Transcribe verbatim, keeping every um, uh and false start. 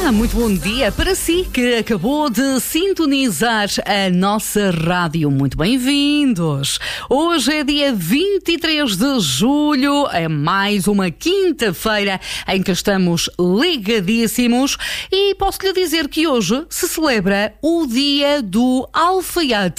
Muito bom dia para si que acabou de sintonizar a nossa rádio. Muito bem-vindos. Hoje é dia vinte e três de julho, é mais uma quinta-feira em que estamos ligadíssimos e posso-lhe dizer que hoje se celebra o dia do alfaiate